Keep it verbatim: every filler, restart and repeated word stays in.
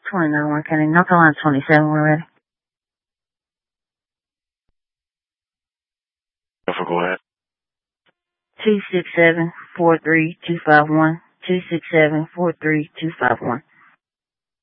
twenty-nine, Warren County, North Carolina twenty-seven, we're ready. Go ahead. two six seven, four three two five one, two six seven, four three two five one.